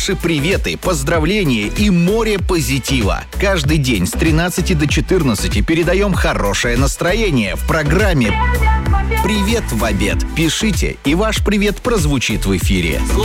Ваши приветы, поздравления и море позитива. Каждый день с 13 до 14 передаем хорошее настроение в программе «Привет в обед». Пишите, и ваш привет прозвучит в эфире.